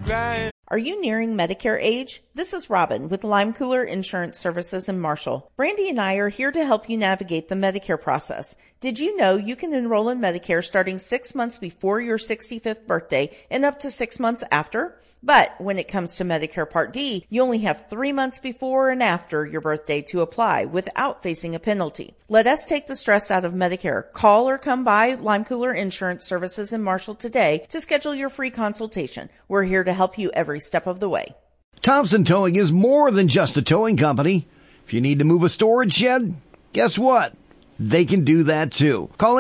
grind. Are you nearing Medicare age? This is Robin with Lime Cooler Insurance Services in Marshall. Brandy and I are here to help you navigate the Medicare process. Did you know you can enroll in Medicare starting 6 months before your 65th birthday and up to 6 months after? But when it comes to Medicare Part D, you only have 3 months before and after your birthday to apply without facing a penalty. Let us take the stress out of Medicare. Call or come by Lime Cooler Insurance Services in Marshall today to schedule your free consultation. We're here to help you every step of the way. Thompson Towing is more than just a towing company. If you need to move a storage shed, guess what? They can do that too. Call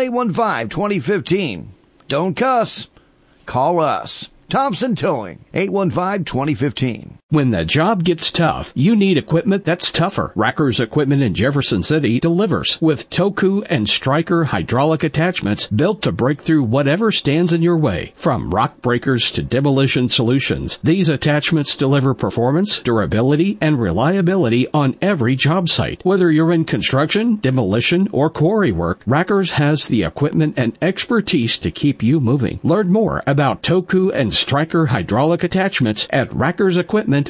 815-2015. Don't cuss. Call us. Thompson Towing, 815-2015. When the job gets tough, you need equipment that's tougher. Racker's Equipment in Jefferson City delivers with Toku and Stryker hydraulic attachments built to break through whatever stands in your way. From rock breakers to demolition solutions, these attachments deliver performance, durability, and reliability on every job site. Whether you're in construction, demolition, or quarry work, Racker's has the equipment and expertise to keep you moving. Learn more about Toku and Stryker hydraulic attachments at rackersequipment.com.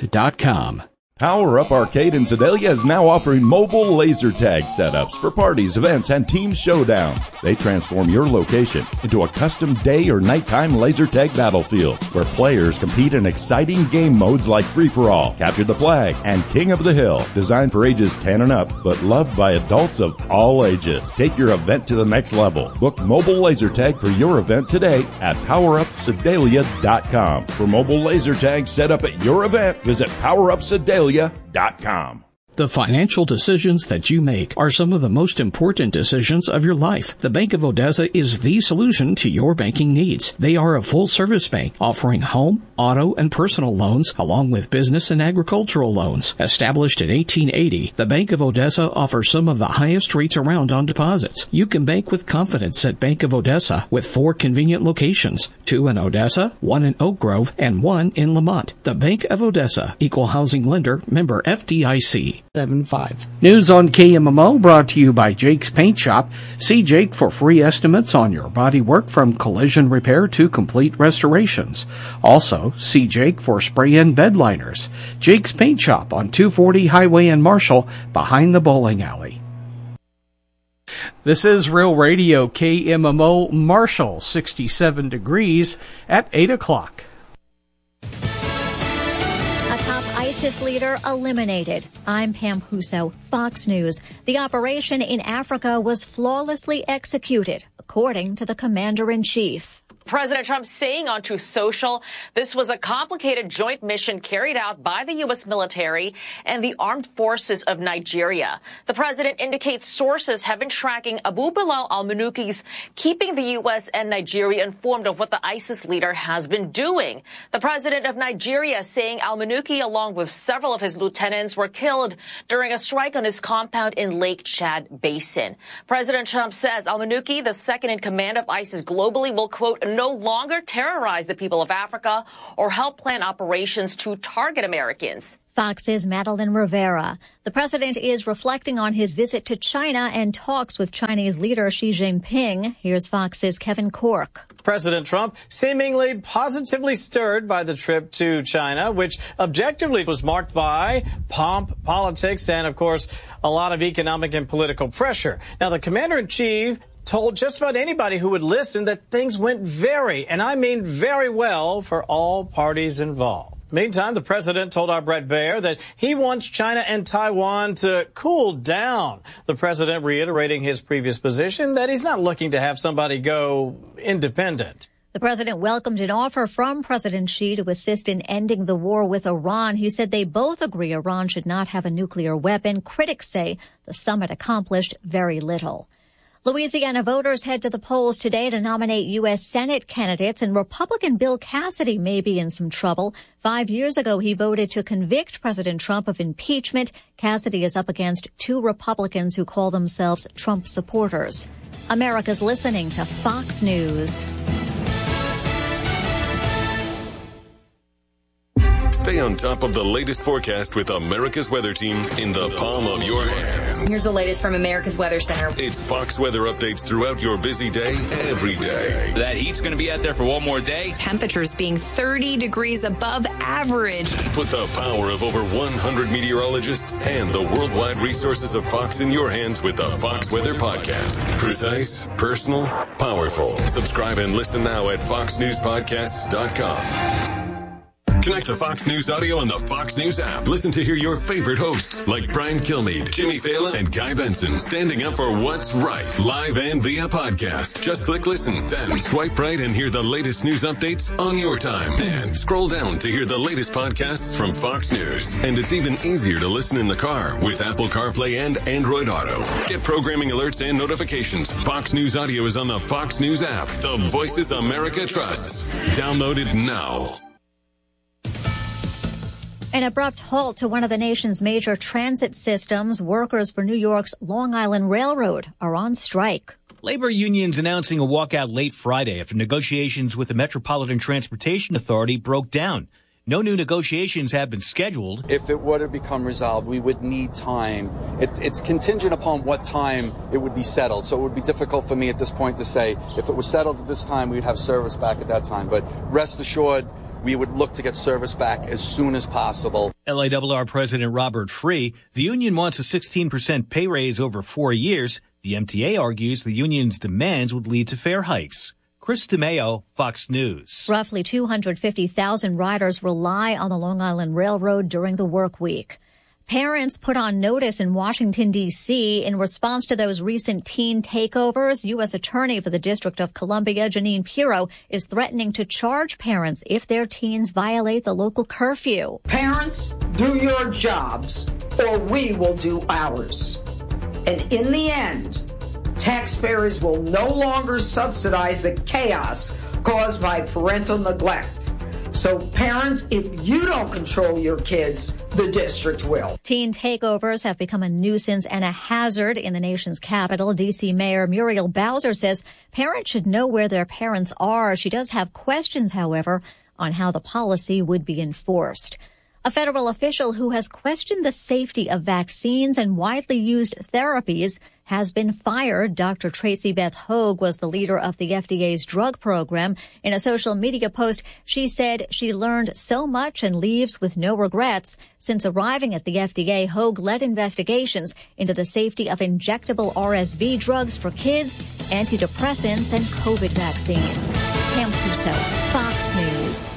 Power Up Arcade in Sedalia is now offering mobile laser tag setups for parties, events, and team showdowns. They transform your location into a custom day or nighttime laser tag battlefield where players compete in exciting game modes like Free-for-All, Capture the Flag, and King of the Hill. Designed for ages 10 and up, but loved by adults of all ages. Take your event to the next level. Book mobile laser tag for your event today at PowerUpSedalia.com. For mobile laser tag set up at your event, visit PowerUpSedalia.com. The financial decisions that you make are some of the most important decisions of your life. The Bank of Odessa is the solution to your banking needs. They are a full-service bank offering home, auto, and personal loans along with business and agricultural loans. Established in 1880, the Bank of Odessa offers some of the highest rates around on deposits. You can bank with confidence at Bank of Odessa with 4 convenient locations, 2 in Odessa, 1 in Oak Grove, and 1 in Lamont. The Bank of Odessa, Equal Housing Lender, member FDIC. 7-5. News on KMMO brought to you by Jake's Paint Shop. See Jake for free estimates on your body work from collision repair to complete restorations. Also, see Jake for spray-in bed liners. Jake's Paint Shop on 240 Highway in Marshall behind the bowling alley. This is Real Radio KMMO Marshall, 67 degrees at 8 o'clock. ISIS leader eliminated. I'm Pam Huso, Fox News. The operation in Africa was flawlessly executed, according to the commander-in-chief. President Trump saying on Truth Social, this was a complicated joint mission carried out by the U.S. military and the armed forces of Nigeria. The president indicates sources have been tracking Abu Bilal al-Manuki's, keeping the U.S. and Nigeria informed of what the ISIS leader has been doing. The president of Nigeria saying al-Manuki, along with several of his lieutenants, were killed during a strike on his compound in Lake Chad Basin. President Trump says al-Manuki, the second in command of ISIS globally, will, quote, no longer terrorize the people of Africa or help plan operations to target Americans. Fox's Madeline Rivera. The president is reflecting on his visit to China and talks with Chinese leader Xi Jinping. Here's Fox's Kevin Cork. President Trump seemingly positively stirred by the trip to China, which objectively was marked by pomp, politics, and, of course, a lot of economic and political pressure. Now, the commander-in-chief told just about anybody who would listen that things went very, and I mean very well, for all parties involved. Meantime, the president told our Brett Baer that he wants China and Taiwan to cool down. The president reiterating his previous position that he's not looking to have somebody go independent. The president welcomed an offer from President Xi to assist in ending the war with Iran. He said they both agree Iran should not have a nuclear weapon. Critics say the summit accomplished very little. Louisiana voters head to the polls today to nominate U.S. Senate candidates, and Republican Bill Cassidy may be in some trouble. 5 years ago, he voted to convict President Trump of impeachment. Cassidy is up against 2 Republicans who call themselves Trump supporters. America's listening to Fox News. Stay on top of the latest forecast with America's Weather Team in the palm of your hands. Here's the latest from America's Weather Center. It's Fox weather updates throughout your busy day, every day. That heat's going to be out there for one more day. Temperatures being 30 degrees above average. Put the power of over 100 meteorologists and the worldwide resources of Fox in your hands with the Fox Weather Podcast. Precise, personal, powerful. Subscribe and listen now at foxnewspodcasts.com. Connect to Fox News Audio on the Fox News app. Listen to hear your favorite hosts like Brian Kilmeade, Jimmy Fallon, and Guy Benson standing up for what's right, live and via podcast. Just click listen, then swipe right and hear the latest news updates on your time. And scroll down to hear the latest podcasts from Fox News. And it's even easier to listen in the car with Apple CarPlay and Android Auto. Get programming alerts and notifications. Fox News Audio is on the Fox News app. The voices America trusts. Download it now. An abrupt halt to one of the nation's major transit systems. Workers for New York's Long Island Railroad are on strike. Labor unions announcing a walkout late Friday after negotiations with the Metropolitan Transportation Authority broke down. No new negotiations have been scheduled. If it were to become resolved, we would need time. It's contingent upon what time it would be settled. So it would be difficult for me at this point to say if it was settled at this time, we'd have service back at that time. But rest assured, we would look to get service back as soon as possible. LIRR President Robert Free, the union wants a 16% pay raise over 4 years. The MTA argues the union's demands would lead to fare hikes. Chris DeMeo, Fox News. Roughly 250,000 riders rely on the Long Island Railroad during the work week. Parents put on notice in Washington, D.C. in response to those recent teen takeovers. U.S. Attorney for the District of Columbia, Janine Pirro, is threatening to charge parents if their teens violate the local curfew. Parents, do your jobs, or we will do ours. And in the end, taxpayers will no longer subsidize the chaos caused by parental neglect. So parents, if you don't control your kids, the district will. Teen takeovers have become a nuisance and a hazard in the nation's capital. D.C. Mayor Muriel Bowser says parents should know where their parents are. She does have questions, however, on how the policy would be enforced. A federal official who has questioned the safety of vaccines and widely used therapies has been fired. Dr. Tracy Beth Hogue was the leader of the FDA's drug program. In a social media post, she said she learned so much and leaves with no regrets. Since arriving at the FDA, Hogue led investigations into the safety of injectable RSV drugs for kids, antidepressants, and COVID vaccines. Pam Crusoe, Fox News.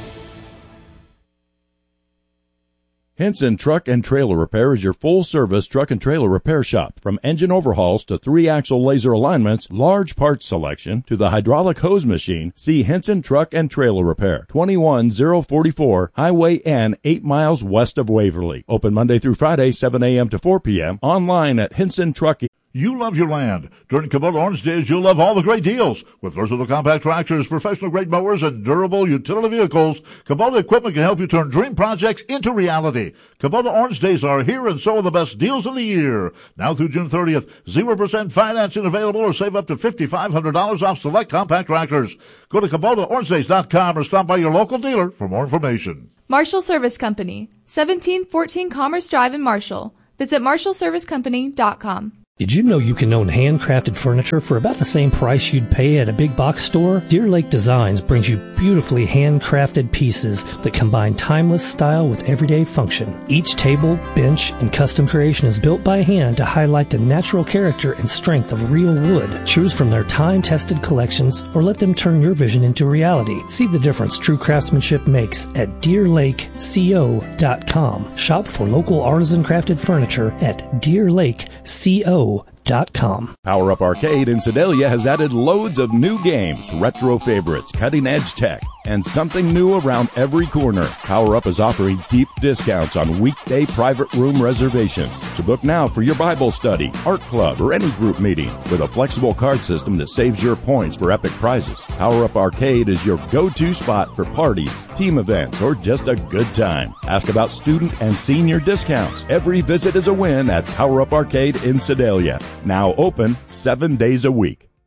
Henson Truck and Trailer Repair is your full-service truck and trailer repair shop. From engine overhauls to 3-axle laser alignments, large parts selection to the hydraulic hose machine, see Henson Truck and Trailer Repair, 21044 Highway N, 8 miles west of Waverly. Open Monday through Friday, 7 a.m. to 4 p.m. Online at Henson Truck. You love your land. During Kubota Orange Days, you'll love all the great deals. With versatile compact tractors, professional-grade mowers, and durable utility vehicles, Kubota equipment can help you turn dream projects into reality. Kubota Orange Days are here, and so are the best deals of the year. Now through June 30th, 0% financing available, or save up to $5,500 off select compact tractors. Go to KubotaOrangeDays.com or stop by your local dealer for more information. Marshall Service Company, 1714 Commerce Drive in Marshall. Visit MarshallServiceCompany.com. Did you know you can own handcrafted furniture for about the same price you'd pay at a big box store? Deer Lake Designs brings you beautifully handcrafted pieces that combine timeless style with everyday function. Each table, bench, and custom creation is built by hand to highlight the natural character and strength of real wood. Choose from their time-tested collections or let them turn your vision into reality. See the difference true craftsmanship makes at DeerLakeCO.com. Shop for local artisan crafted furniture at DeerLakeCO.com. Power Up Arcade in Sedalia has added loads of new games, retro favorites, cutting-edge tech, and something new around every corner. Power Up is offering deep discounts on weekday private room reservations. So book now for your Bible study, art club, or any group meeting with a flexible card system that saves your points for epic prizes. Power Up Arcade is your go-to spot for parties, team events, or just a good time. Ask about student and senior discounts. Every visit is a win at Power Up Arcade in Sedalia. Now open 7 days a week.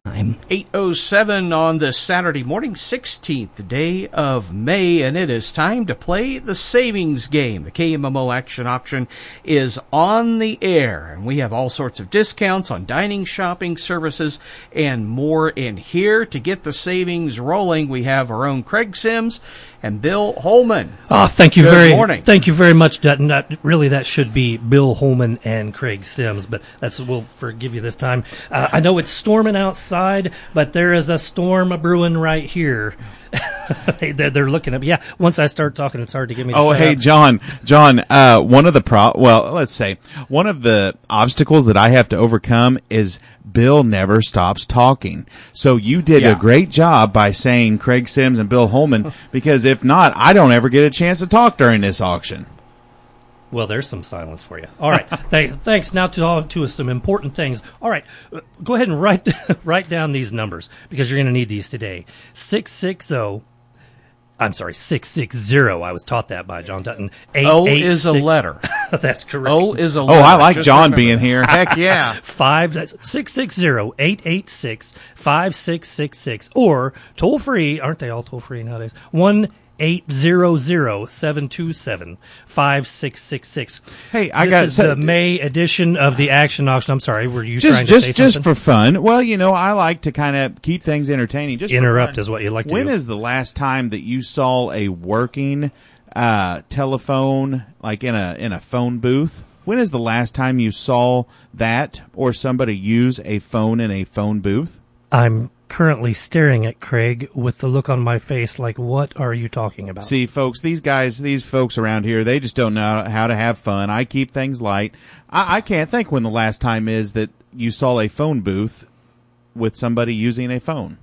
I'm 8:07 on this Saturday morning, 16th day of May, and it is time to play the savings game. The KMMO Action Auction is on the air, and we have all sorts of discounts on dining, shopping, services, and more in here. To get the savings rolling, we have our own Craig Sims and Bill Holman. Thank you Good morning. Thank you very much, Dutton. Really, that should be Bill Holman and Craig Sims, but we'll forgive you this time. I know it's storming outside, but there is a storm brewing right here. They're looking at me. Yeah, once I start talking, it's hard to get me to shut hey, up. John, one of the obstacles that I have to overcome is Bill never stops talking. So you did a great job by saying Craig Sims and Bill Holman, because if not, I don't ever get a chance to talk during this auction. Well, there's some silence for you. All right. Thanks. Now to some important things. All right. Go ahead and write down these numbers, because you're going to need these today. 660. I was taught that by John Dutton. O is a letter. That's correct. O is a letter. Oh, I like John being here. Heck yeah. 660-886-5666. Or toll free. Aren't they all toll free nowadays? 1-800-727-5666. Hey, this is the May edition of the Action Auction. I'm sorry, were you trying to say something? Just for fun. Well, I like to kind of keep things entertaining. Just interrupt is what you like to do. When is the last time that you saw a working telephone, like in a phone booth? When is the last time you saw that, or somebody use a phone in a phone booth? I'm currently staring at Craig with the look on my face like, what are you talking about? See, folks, these folks around here, they just don't know how to have fun. I keep things light. I can't think when the last time is that you saw a phone booth with somebody using a phone.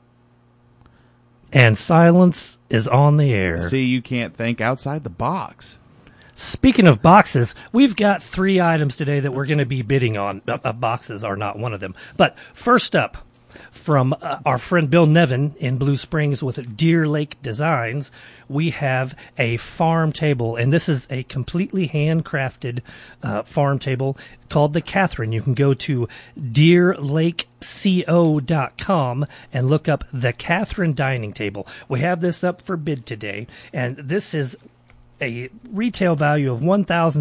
And silence is on the air. See, you can't think outside the box. Speaking of boxes, we've got 3 items today that we're going to be bidding on. Boxes are not one of them. But first up, from our friend Bill Nevin in Blue Springs with Deer Lake Designs, we have a farm table, and this is a completely handcrafted farm table called the Catherine. You can go to deerlakeco.com and look up the Catherine dining table. We have this up for bid today, and this is a retail value of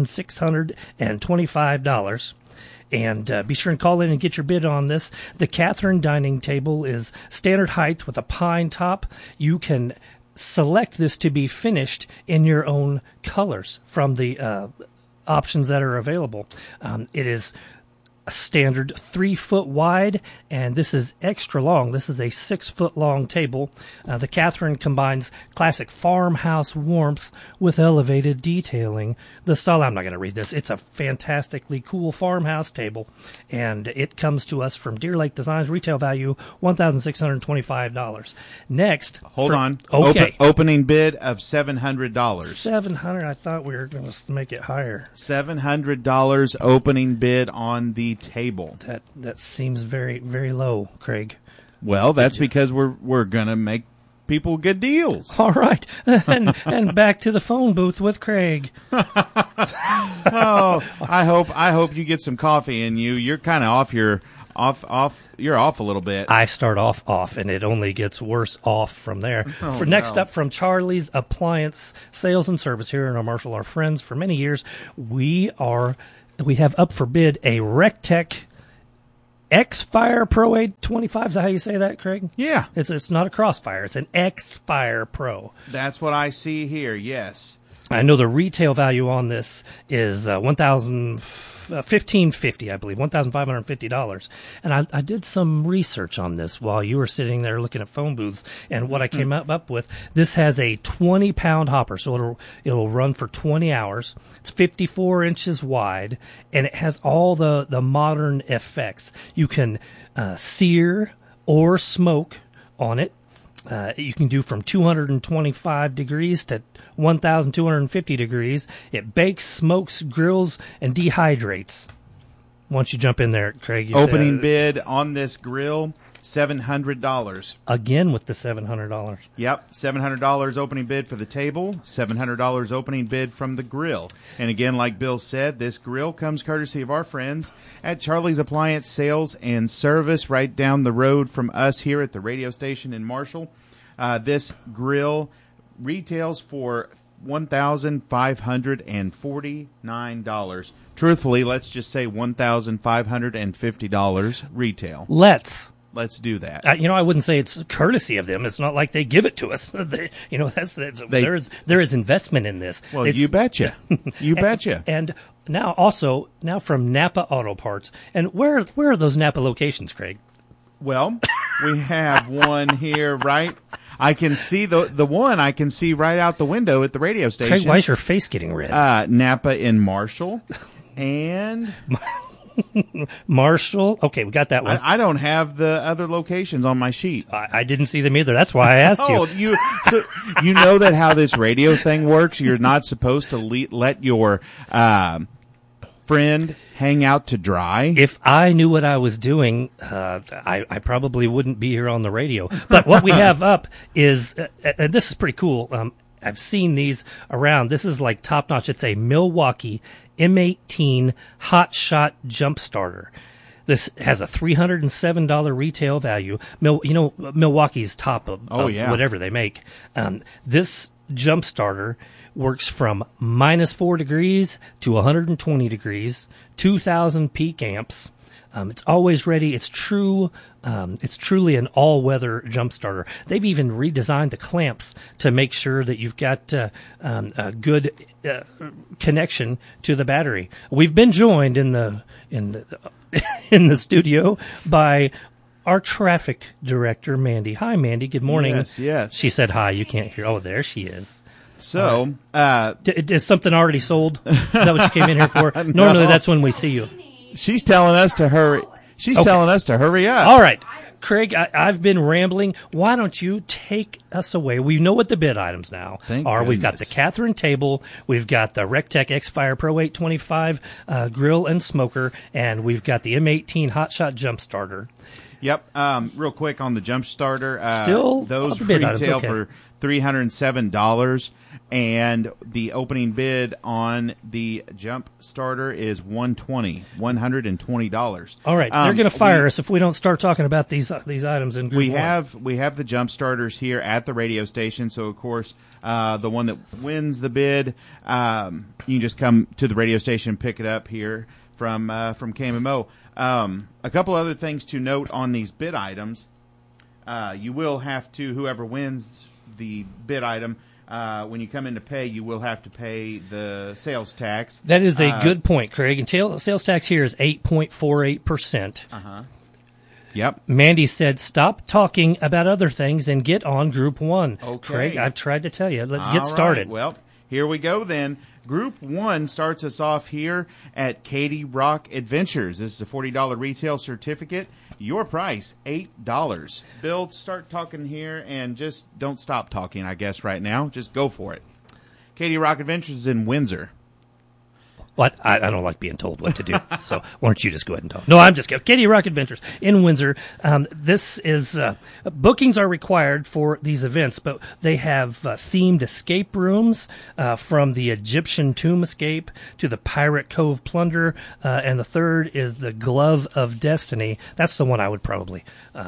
$1,625. And be sure and call in and get your bid on this. The Catherine dining table is standard height with a pine top. You can select this to be finished in your own colors from the options that are available. It is a standard 3-foot wide, and this is extra long. This is a 6-foot long table. The Catherine combines classic farmhouse warmth with elevated detailing. The style, I'm not going to read this. It's a fantastically cool farmhouse table, and it comes to us from Deer Lake Designs. Retail value $1,625. Next, hold on. Okay, opening bid of $700. $700. I thought we were going to make it higher. $700 opening bid on the table. That seems very, very low, Craig. Well, that's because we're gonna make people good deals. All right, and back to the phone booth with Craig. Oh, I hope you get some coffee in you. You're kind of off your You're off a little bit. I start off, and it only gets worse off from there. Next up, from Charlie's Appliance Sales and Service here in our Marshall, our friends for many years, we have up for bid a Rectech X-Fire Pro 825. Is that how you say that, Craig? Yeah. It's not a Crossfire. It's an X-Fire Pro. That's what I see here, yes. I know the retail value on this is $1,550, I believe, $1,550. And I did some research on this while you were sitting there looking at phone booths. And what I came up with, this has a 20-pound hopper, so it'll run for 20 hours. It's 54 inches wide, and it has all the modern effects. You can sear or smoke on it. You can do from 225 degrees to 1,250 degrees. It bakes, smokes, grills, and dehydrates. Once you jump in there, Craig. Opening bid on this grill, $700. Again with the $700. Yep, $700 opening bid for the table, $700 opening bid from the grill. And again, like Bill said, this grill comes courtesy of our friends at Charlie's Appliance Sales and Service right down the road from us here at the radio station in Marshall. This grill retails for $1,549. Truthfully, let's just say $1,550 retail. Let's do that. I wouldn't say it's courtesy of them. It's not like they give it to us. There is investment in this. Well, you betcha. You betcha. And now from Napa Auto Parts. And where are those Napa locations, Craig? Well, we have one here, right? I can see the one I can see right out the window at the radio station. Craig, why is your face getting red? Napa in Marshall and Marshall. Okay, we got that one. I don't have the other locations on my sheet. I didn't see them either. That's why I asked you. You know that how this radio thing works? You're not supposed to let your friend hang out to dry. If I knew what I was doing, I probably wouldn't be here on the radio. But what we have up is, and this is pretty cool. I've seen these around. This is like top notch. It's a Milwaukee M18 Hot Shot Jump Starter. This has a $307 retail value. Milwaukee's top of whatever they make. This jump starter works from -4 degrees to 120 degrees, 2,000 peak amps. It's always ready. It's true. It's truly an all-weather jump starter. They've even redesigned the clamps to make sure that you've got a good connection to the battery. We've been joined in the studio by our traffic director, Mandy. Hi, Mandy. Good morning. Yes. She said hi. You can't hear. Oh, there she is. So, is something already sold? Is that what you came in here for? No. Normally, that's when we see you. She's telling us to hurry. She's telling us to hurry up. All right. Craig, I've been rambling. Why don't you take us away? We know what the bid items now are. We've got the Catherine table. We've got the Rectech X-Fire Pro 825 grill and smoker. And we've got the M18 Hot Shot Jump Starter. Yep. Real quick on the jump starter. Still those the bid items, retail for $307. And the opening bid on the jump starter is $120. All right, they're going to fire us if we don't start talking about these items in group one. We have the jump starters here at the radio station. So of course, the one that wins the bid, you can just come to the radio station and pick it up here from KMMO. A couple other things to note on these bid items. You will have to, whoever wins the bid item, when you come in to pay, you will have to pay the sales tax. That is a good point, Craig. And sales tax here is 8.48%. Yep. Mandy said, stop talking about other things and get on Group 1. Okay. Craig, I've tried to tell you. Let's get started. Right. Well, here we go then. Group 1 starts us off here at Katy Rock Adventures. This is a $40 retail certificate. Your price, $8. Bill, start talking here and just don't stop talking, I guess, right now. Just go for it. Katy Rock Adventures in Windsor. Well, I don't like being told what to do, so why don't you just go ahead and talk? No, I'm just kidding. Katy Rock Adventures in Windsor. This is bookings are required for these events, but they have themed escape rooms from the Egyptian tomb escape to the Pirate Cove plunder, and the third is the Glove of Destiny. That's the one I would probably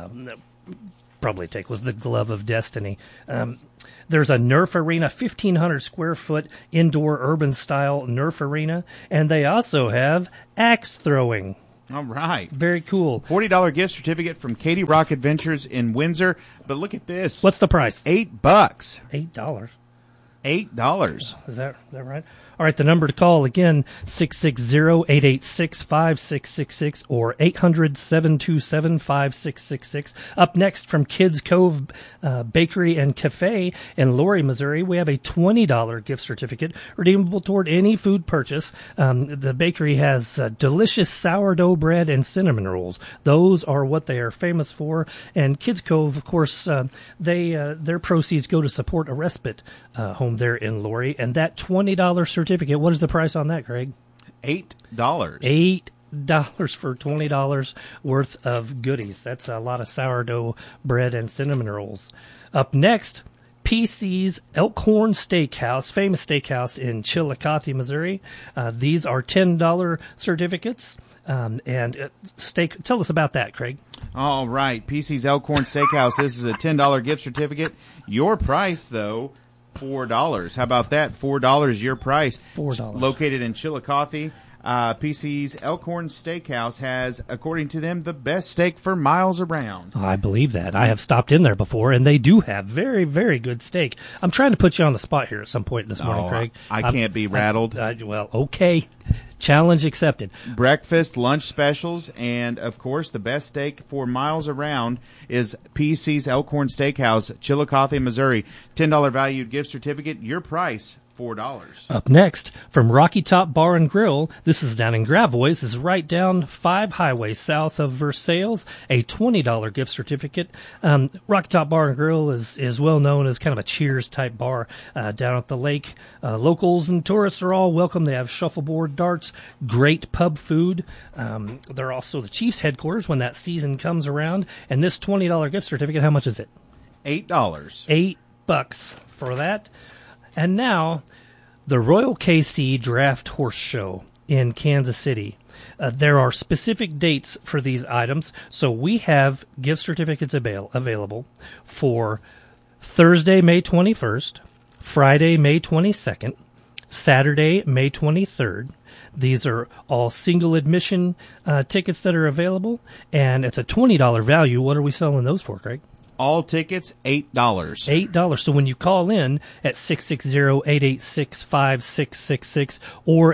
take, was the Glove of Destiny. There's a Nerf arena, 1,500 square foot indoor urban style Nerf arena, and they also have axe throwing. All right. Very cool. $40 gift certificate from Katy Rock Adventures in Windsor. But look at this. What's the price? $8. $8. $8. Is that right? All right, the number to call again, 660-886-5666 or 800-727-5666. Up next from Kids Cove Bakery and Cafe in Laurie, Missouri, we have a $20 gift certificate redeemable toward any food purchase. The bakery has delicious sourdough bread and cinnamon rolls. Those are what they are famous for. And Kids Cove, of course, their proceeds go to support a respite home there in Laurie. And that $20 certificate, what is the price on that, Craig? $8. for $20 worth of goodies. That's a lot of sourdough bread and cinnamon rolls. Up next, PC's Elkhorn Steakhouse, famous steakhouse in Chillicothe, Missouri. These are $10 certificates. Steak. Tell us about that, Craig. All right, PC's Elkhorn Steakhouse. This is a $10 gift certificate. Your price, though, $4. How about that? $4 your price. $4. Located in Chillicothe. PC's Elkhorn Steakhouse has, according to them, the best steak for miles around. I believe that. I have stopped in there before, and they do have very, very good steak. I'm trying to put you on the spot here at some point this morning, Craig. I can't be rattled. Well, okay. Challenge accepted. Breakfast, lunch specials, and, of course, the best steak for miles around is PC's Elkhorn Steakhouse, Chillicothe, Missouri. $10 valued gift certificate. Your price, $4. Up next, from Rocky Top Bar and Grill, this is down in Gravois. This is right down 5 Highway south of Versailles, a $20 gift certificate. Rocky Top Bar and Grill is well known as kind of a Cheers-type bar down at the lake. Locals and tourists are all welcome. They have shuffleboard darts, great pub food. They're also the Chiefs headquarters when that season comes around. And this $20 gift certificate, how much is it? $8. $8 for that. And now, the Royal KC Draft Horse Show in Kansas City. There are specific dates for these items, so we have gift certificates available for Thursday, May 21st, Friday, May 22nd, Saturday, May 23rd. These are all single admission tickets that are available, and it's a $20 value. What are we selling those for, Craig? All tickets, $8. $8. So when you call in at 660-886-5666 or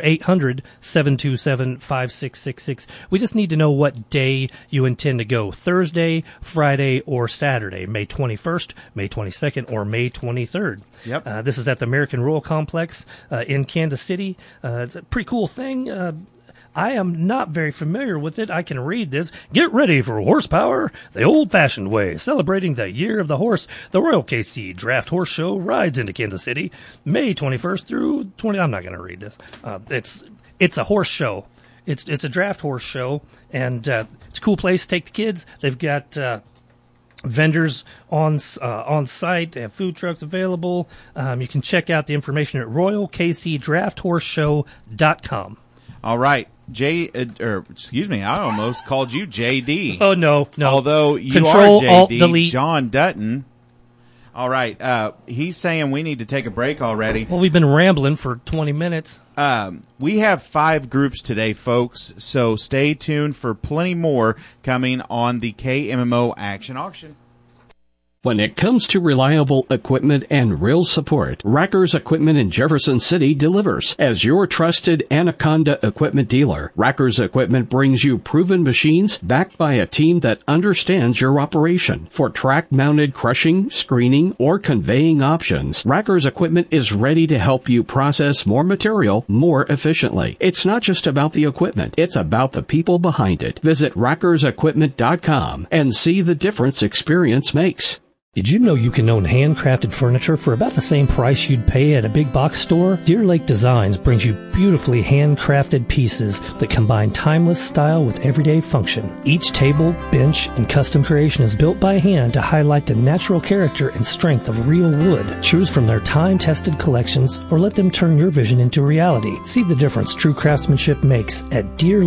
800-727-5666, we just need to know what day you intend to go. Thursday, Friday, or Saturday, May 21st, May 22nd, or May 23rd. Yep. This is at the American Royal Complex in Kansas City. It's a pretty cool thing. I am not very familiar with it. I can read this. Get ready for horsepower the old-fashioned way. Celebrating the year of the horse, the Royal KC Draft Horse Show rides into Kansas City, May 21st through 20. I'm not going to read this. It's a horse show. It's a draft horse show, and it's a cool place to take the kids. They've got vendors on site. They have food trucks available. You can check out the information at royalkcdrafthorse.com. All right. Excuse me, I almost called you JD. Oh, no. Although you Control, are JD, Alt, Delete. John Dutton. All right, he's saying we need to take a break already. Well, we've been rambling for 20 minutes. We have 5 groups today, folks, so stay tuned for plenty more coming on the KMMO Action Auction. When it comes to reliable equipment and real support, Racker's Equipment in Jefferson City delivers. As your trusted Anaconda equipment dealer, Racker's Equipment brings you proven machines backed by a team that understands your operation. For track-mounted crushing, screening, or conveying options, Racker's Equipment is ready to help you process more material more efficiently. It's not just about the equipment, it's about the people behind it. Visit rackersequipment.com and see the difference experience makes. Did you know you can own handcrafted furniture for about the same price you'd pay at a big box store? Deer Lake Designs brings you beautifully handcrafted pieces that combine timeless style with everyday function. Each table, bench, and custom creation is built by hand to highlight the natural character and strength of real wood. Choose from their time-tested collections or let them turn your vision into reality. See the difference true craftsmanship makes at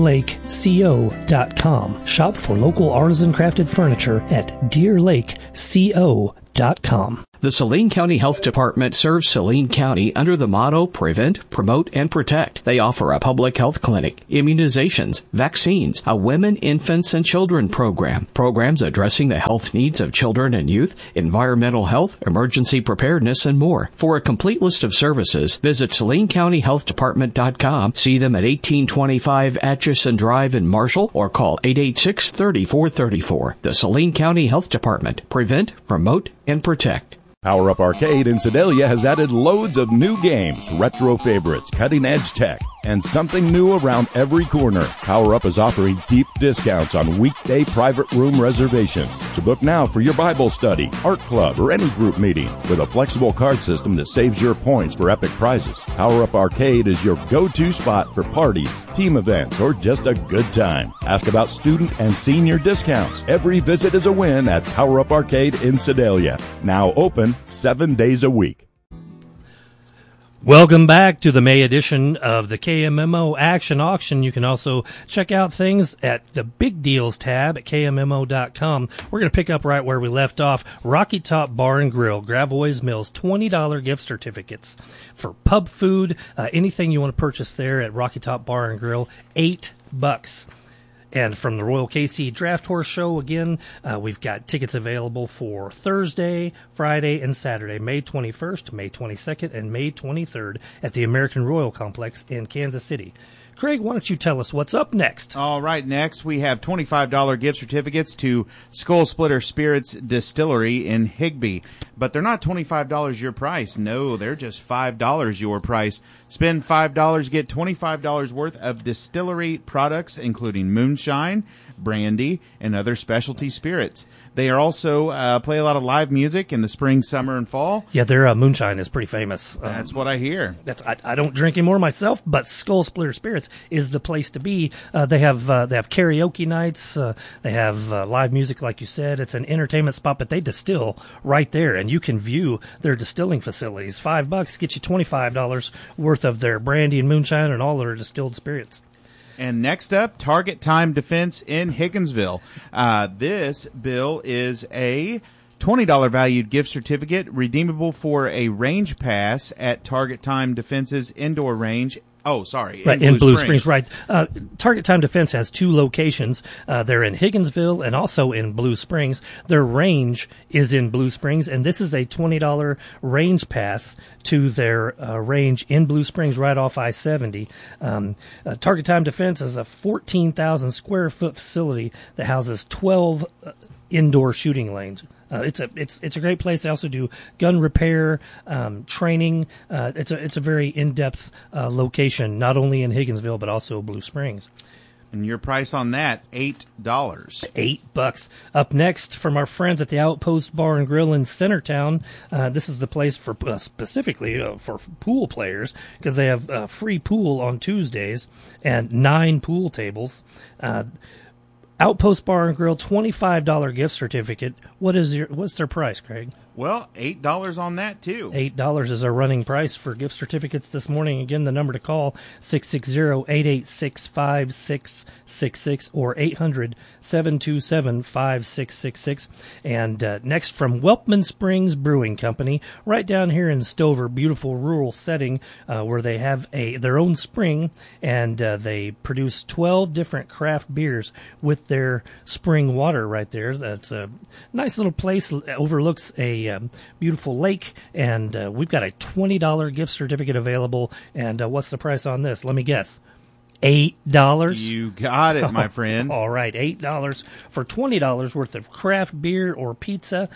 DeerLakeCO.com. Shop for local artisan crafted furniture at DeerLakeCO.com. The Saline County Health Department serves Saline County under the motto Prevent, Promote, and Protect. They offer a public health clinic, immunizations, vaccines, a women, infants, and children program, programs addressing the health needs of children and youth, environmental health, emergency preparedness, and more. For a complete list of services, visit SalineCountyHealthDepartment.com, see them at 1825 Atchison Drive in Marshall, or call 886-3434. The Saline County Health Department. Prevent, Promote, and Protect. Power Up Arcade in Sedalia has added loads of new games, retro favorites, cutting-edge tech, and something new around every corner. Power Up is offering deep discounts on weekday private room reservations. So book now for your Bible study, art club, or any group meeting with a flexible card system that saves your points for epic prizes. Power Up Arcade is your go-to spot for parties, team events, or just a good time. Ask about student and senior discounts. Every visit is a win at Power Up Arcade in Sedalia. Now open 7 days a week. Welcome back to the May edition of the KMMO Action Auction. You can also check out things at the Big Deals tab at KMMO.com. We're going to pick up right where we left off. Rocky Top Bar and Grill, Gravois Mills, $20 gift certificates for pub food. Anything you want to purchase there at Rocky Top Bar and Grill, $8. And from the Royal KC Draft Horse Show, again, we've got tickets available for Thursday, Friday, and Saturday, May 21st, May 22nd, and May 23rd at the American Royal Complex in Kansas City. Craig, why don't you tell us what's up next? All right, next we have $25 gift certificates to Skull Splitter Spirits Distillery in Higbee. But they're not $25 your price. No, they're just $5 your price. Spend $5, get $25 worth of distillery products, including moonshine, brandy, and other specialty spirits. They are also play a lot of live music in the spring, summer, and fall. Yeah, their moonshine is pretty famous. That's what I hear. I don't drink anymore myself, but Skull Splitter Spirits is the place to be. They have karaoke nights. They have live music, like you said. It's an entertainment spot, but they distill right there, and you can view their distilling facilities. $5 gets you $25 worth of their brandy and moonshine and all their distilled spirits. And next up, Target Time Defense in Higginsville. This, Bill, is a $20 valued gift certificate redeemable for a range pass at Target Time Defense's indoor range. Oh, sorry. In Blue Springs, right. Target Time Defense has two locations. They're in Higginsville and also in Blue Springs. Their range is in Blue Springs, and this is a $20 range pass to their range in Blue Springs right off I-70. Target Time Defense is a 14,000 square foot facility that houses 12 indoor shooting lanes. It's a great place. They also do gun repair, training. It's a very in-depth location, not only in Higginsville but also Blue Springs. And your price on that, $8. $8. Up next, from our friends at the Outpost Bar and Grill in Centertown. This is the place for specifically for pool players, because they have free pool on Tuesdays and 9 pool tables. Outpost Bar and Grill, $25 gift certificate. What's their price, Craig? Well, $8 on that, too. $8 is our running price for gift certificates this morning. Again, the number to call, 660-886-5666 or 800-727-5666. And next, from Welpman Springs Brewing Company, right down here in Stover, beautiful rural setting where they have their own spring, and they produce 12 different craft beers with their spring water right there. That's a nice little place, overlooks a beautiful lake, and we've got a $20 gift certificate available. And what's the price on this? Let me guess. $8. You got it, my friend. All right, $8 for $20 worth of craft beer or pizza.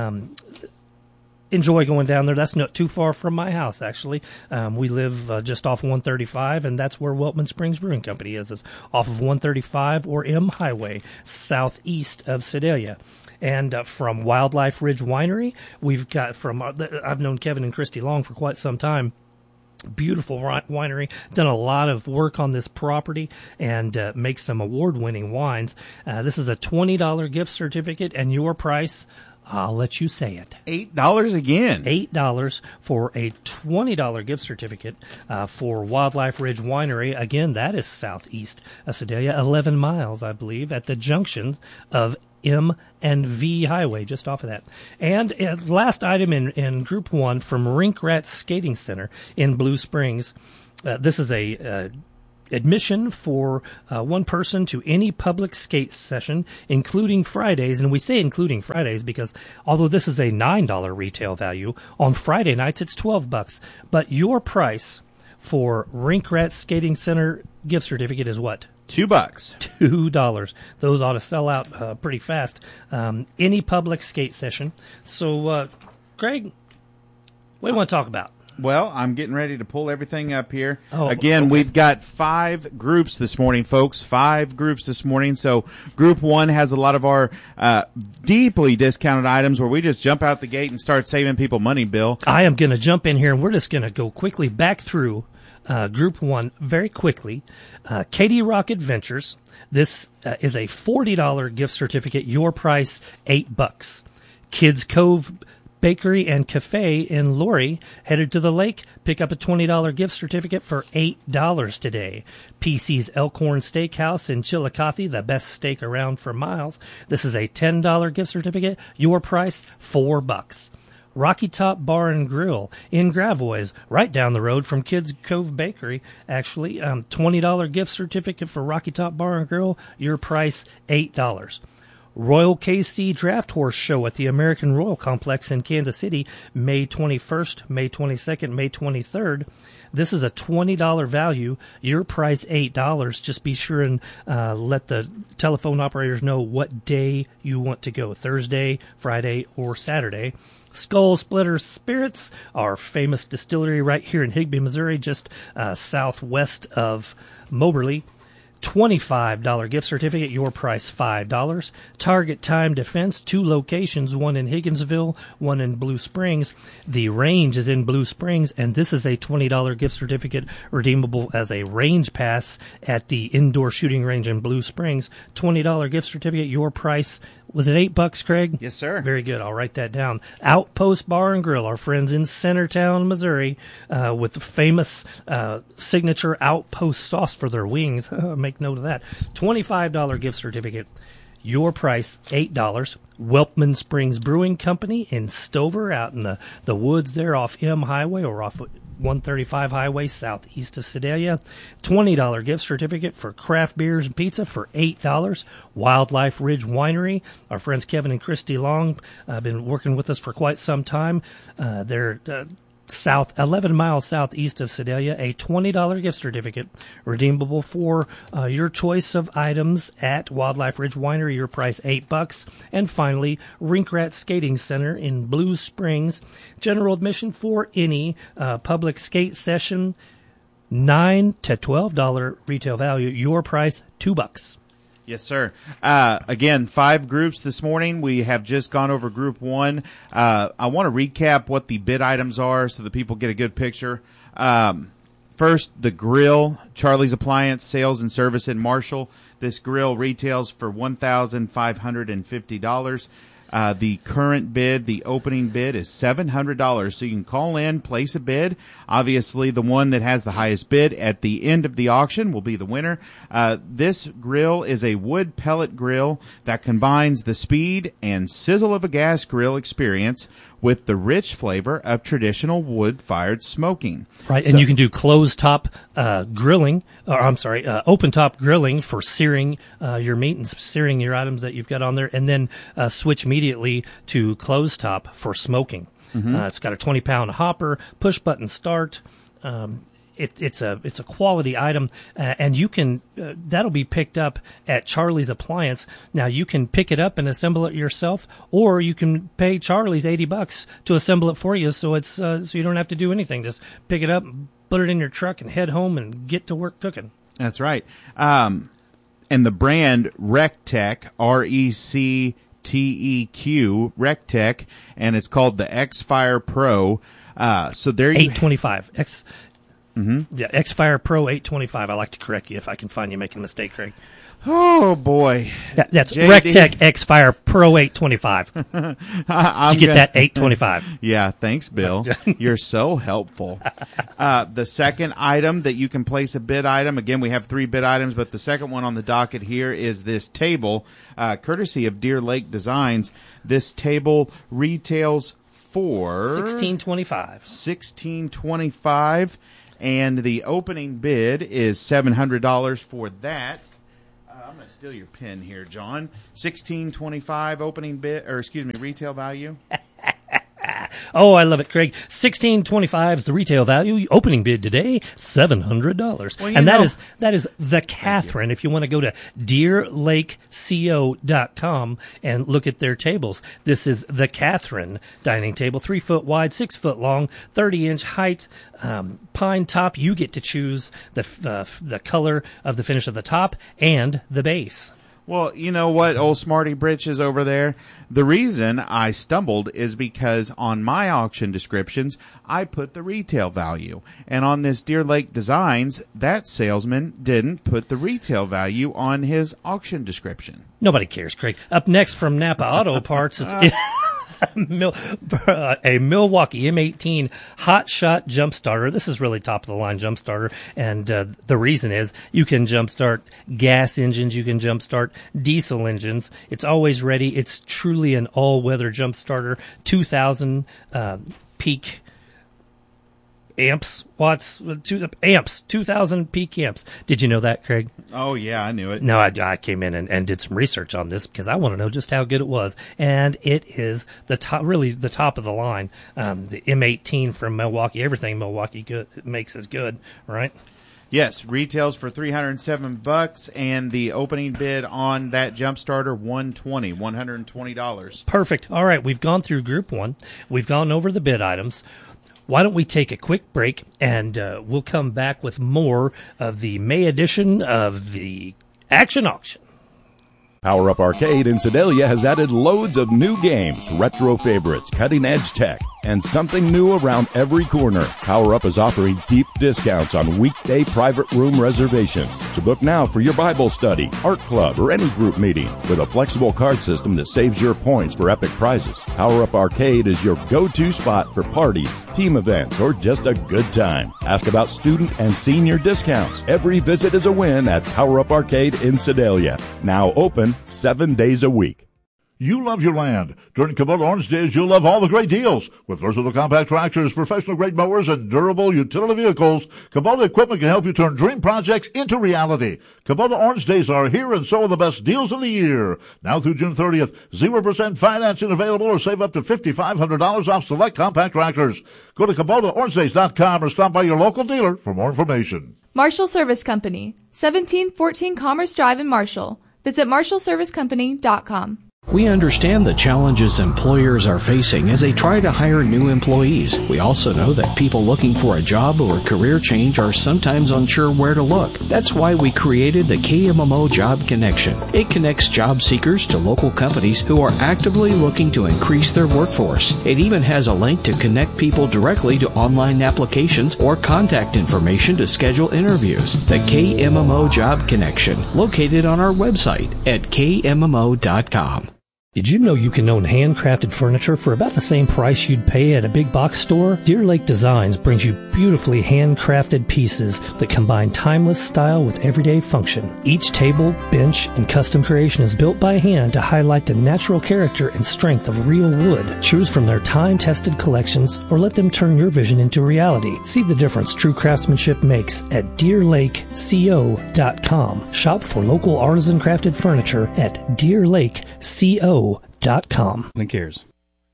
Enjoy going down there. That's not too far from my house, actually. We live just off 135, and that's where Welpman Springs Brewing Company is. It's off of 135 or M Highway, southeast of Sedalia. And from Wildlife Ridge Winery, we've got I've known Kevin and Christy Long for quite some time. Beautiful winery, done a lot of work on this property, and makes some award-winning wines. This is a $20 gift certificate, and your price, I'll let you say it. $8 again. $8 for a $20 gift certificate for Wildlife Ridge Winery. Again, that is southeast of Sedalia, 11 miles, I believe, at the junction of M and V Highway, just off of that. And last item in Group 1 from Rink Rat Skating Center in Blue Springs. This is a admission for one person to any public skate session, including Fridays. And we say including Fridays because although this is a $9 retail value, on Friday nights it's $12. But your price for Rink Rat Skating Center gift certificate is what? $2. $2. Those ought to sell out pretty fast. Any public skate session. So, Greg, what do you want to talk about? Well, I'm getting ready to pull everything up here. Again, we've got 5 groups this morning, folks. 5 groups this morning. So Group 1 has a lot of our deeply discounted items where we just jump out the gate and start saving people money, Bill. I am going to jump in here, and we're just going to go quickly back through Group 1, very quickly. Katie Rock Adventures. This is a $40 gift certificate. Your price, $8. Kids Cove Bakery and Cafe in Lori, headed to the lake. Pick up a $20 gift certificate for $8 today. PC's Elkhorn Steakhouse in Chillicothe, the best steak around for miles. This is a $10 gift certificate. Your price, $4. Rocky Top Bar and Grill in Gravois, right down the road from Kids Cove Bakery. Actually, $20 gift certificate for Rocky Top Bar and Grill. Your price, $8. Royal KC Draft Horse Show at the American Royal Complex in Kansas City, May 21st, May 22nd, May 23rd. This is a $20 value. Your price, $8. Just be sure and let the telephone operators know what day you want to go, Thursday, Friday, or Saturday. Skull Splitter Spirits, our famous distillery right here in Higbee, Missouri, just southwest of Moberly. $25 gift certificate, your price $5. Target Time Defense, 2 locations, one in Higginsville, one in Blue Springs. The range is in Blue Springs, and this is a $20 gift certificate redeemable as a range pass at the indoor shooting range in Blue Springs. $20 gift certificate, your price, was it $8, Craig? Yes, sir. Very good. I'll write that down. Outpost Bar and Grill, our friends in Centertown, Missouri, with the famous signature Outpost sauce for their wings. Make note of that. $25 gift certificate. Your price, $8. Welpman Springs Brewing Company in Stover, out in the woods there off M Highway or off 135 Highway southeast of Sedalia. $20 gift certificate for craft beers and pizza for $8. Wildlife Ridge Winery, our friends Kevin and Christy Long have been working with us for quite some time. They're 11 miles southeast of Sedalia. A $20 gift certificate redeemable for your choice of items at Wildlife Ridge Winery. Your price, $8. And finally, Rink Rat Skating Center in Blue Springs. General admission for any public skate session, $9 to $12 retail value. Your price, $2. Yes, sir. Again, 5 groups this morning. We have just gone over Group 1. I want to recap what the bid items are so that people get a good picture. First, the grill, Charlie's Appliance Sales and Service in Marshall. This grill retails for $1,550. The current bid, the opening bid, is $700. So you can call in, place a bid. Obviously, the one that has the highest bid at the end of the auction will be the winner. This grill is a wood pellet grill that combines the speed and sizzle of a gas grill experience with the rich flavor of traditional wood-fired smoking. Right, and you can do closed-top grilling, open-top grilling for searing your meat and searing your items that you've got on there, and then switch immediately to closed-top for smoking. Mm-hmm. It's got a 20-pound hopper, push-button start. It's a quality item, and you can that'll be picked up at Charlie's Appliance. Now you can pick it up and assemble it yourself, or you can pay Charlie's $80 to assemble it for you. So it's so you don't have to do anything. Just pick it up, put it in your truck, and head home and get to work cooking. That's right. And the brand RecTeq, RecTeq, RecTeq, and it's called the X-Fire Pro. So there you 825 X. Mm-hmm. Yeah, X-Fire Pro 825. I like to correct you if I can find you making a mistake, Craig. Oh, boy. Yeah, that's RecTeq X-Fire Pro 825. Did you get that 825? Yeah, thanks, Bill. You're so helpful. The second item that you can place a bid item, again, we have 3 bid items, but the second one on the docket here is this table, courtesy of Deer Lake Designs. This table retails for $1625. And the opening bid is $700 for that. I'm going to steal your pen here, John. $1625 opening bid, or excuse me, retail value. Oh, I love it, Craig. $1625 is the retail value. Opening bid today, $700. Well, and that is the Catherine. If you want to go to DeerLakeCO.com and look at their tables, this is the Catherine dining table, 3 foot wide, 6 foot long, 30-inch height, pine top. You get to choose the color of the finish of the top and the base. Well, you know what, old Smarty Britches over there? The reason I stumbled is because on my auction descriptions, I put the retail value. And on this Deer Lake Designs, that salesman didn't put the retail value on his auction description. Nobody cares, Craig. Up next from Napa Auto Parts is a Milwaukee M18 Hot Shot jump starter. This is really top of the line jump starter, and the reason is you can jump start gas engines, you can jump start diesel engines. It's always ready. It's truly an all-weather jump starter. 2,000 peak watts, 2,000 peak amps. Did you know that, Craig? Oh, yeah, I knew it. No, I came in and did some research on this because I want to know just how good it was. And it is the top of the line. The M18 from Milwaukee. Everything Milwaukee makes is good, right? Yes, retails for $307, and the opening bid on that jump starter $120. Perfect. All right, we've gone through Group 1. We've gone over the bid items. Why don't we take a quick break, and we'll come back with more of the May edition of the Action Auction. Power Up Arcade in Sedalia has added loads of new games, retro favorites, cutting-edge tech, and something new around every corner. Power Up is offering deep discounts on weekday private room reservations. So book now for your Bible study, art club, or any group meeting with a flexible card system that saves your points for epic prizes. Power Up Arcade is your go-to spot for parties, team events, or just a good time. Ask about student and senior discounts. Every visit is a win at Power Up Arcade in Sedalia. Now open 7 days a week. You love your land. During Kubota Orange Days, you'll love all the great deals. With versatile compact tractors, professional-grade mowers, and durable utility vehicles, Kubota equipment can help you turn dream projects into reality. Kubota Orange Days are here, and so are the best deals of the year. Now through June 30th, 0% financing available, or save up to $5,500 off select compact tractors. Go to KubotaOrangeDays.com or stop by your local dealer for more information. Marshall Service Company, 1714 Commerce Drive in Marshall. Visit MarshallServiceCompany.com. We understand the challenges employers are facing as they try to hire new employees. We also know that people looking for a job or a career change are sometimes unsure where to look. That's why we created the KMMO Job Connection. It connects job seekers to local companies who are actively looking to increase their workforce. It even has a link to connect people directly to online applications or contact information to schedule interviews. The KMMO Job Connection, located on our website at KMMO.com. Did you know you can own handcrafted furniture for about the same price you'd pay at a big box store? Deer Lake Designs brings you beautifully handcrafted pieces that combine timeless style with everyday function. Each table, bench, and custom creation is built by hand to highlight the natural character and strength of real wood. Choose from their time-tested collections or let them turn your vision into reality. See the difference true craftsmanship makes at DeerLakeCO.com. Shop for local artisan crafted furniture at DeerLakeCO.com. Who cares?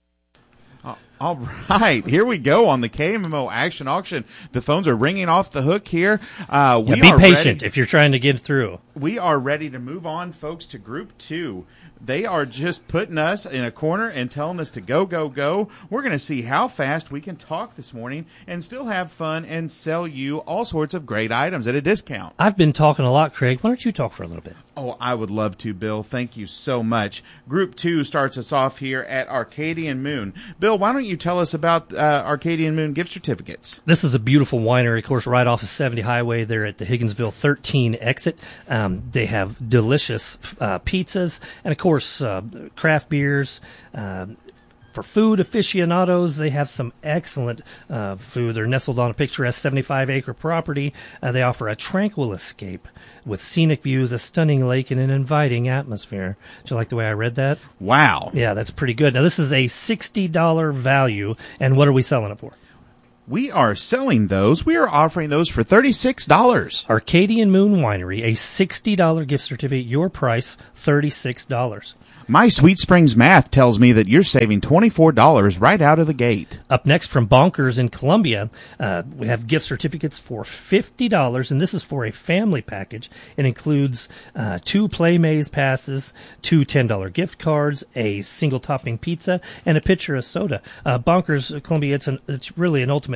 All right, here we go on the KMMO Action Auction. The phones are ringing off the hook here. Be patient if you're trying to get through. We are ready to move on, folks, to Group 2. They are just putting us in a corner and telling us to go, go, go. We're going to see how fast we can talk this morning and still have fun and sell you all sorts of great items at a discount. I've been talking a lot, Craig. Why don't you talk for a little bit? Oh, I would love to, Bill. Thank you so much. Group 2 starts us off here at Arcadian Moon. Bill, why don't you tell us about Arcadian Moon gift certificates? This is a beautiful winery, of course, right off of 70 Highway there at the Higginsville 13 exit. They have delicious pizzas and, of course, craft beers. For food aficionados, they have some excellent food. They're nestled on a picturesque 75-acre property. They offer a tranquil escape with scenic views, a stunning lake, and an inviting atmosphere. Do you like the way I read that? Wow. Yeah, that's pretty good. Now, this is a $60 value, and what are we selling it for? We are selling those. We are offering those for $36. Arcadian Moon Winery, a $60 gift certificate. Your price, $36. My Sweet Springs math tells me that you're saving $24 right out of the gate. Up next from Bonkers in Columbia, we have gift certificates for $50, and this is for a family package. It includes 2 Play Maze passes, 2 $10 gift cards, a single topping pizza, and a pitcher of soda. Bonkers Columbia, it's really an ultimate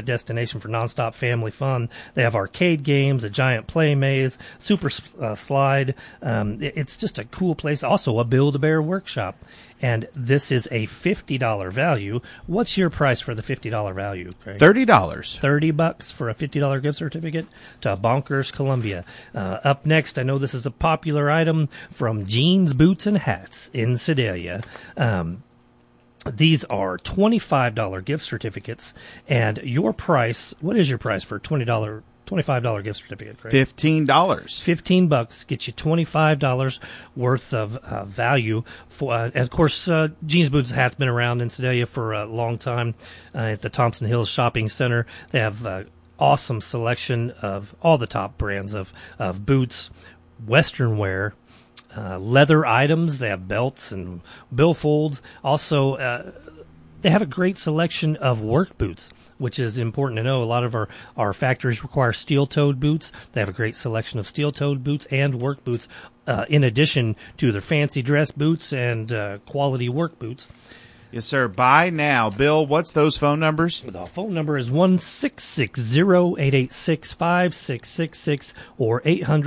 destination for nonstop family fun. They have arcade games, a giant play maze, super slide. It's just a cool place. Also, a Build-A-Bear workshop. And this is a $50 value. What's your price for the $50 value, Craig? $30. $30 for a $50 gift certificate to Bonkers Columbia. Up next, I know this is a popular item from Jeans, Boots, and Hats in Sedalia. These are $25 gift certificates, and your price, what is your price for $25 gift certificate, Craig? $15. $15 gets you $25 worth of value. And of course, Jeans, Boots, and Hats been around in Sedalia for a long time. At the Thompson Hills Shopping Center, they have awesome selection of all the top brands of boots, Western wear, leather items. They have belts and billfolds. Also, they have a great selection of work boots, which is important to know. A lot of our factories require steel-toed boots. They have a great selection of steel-toed boots and work boots, in addition to their fancy dress boots and quality work boots. Yes, sir. Buy now. Bill, what's those phone numbers? The phone number is 1-660-886-5666 or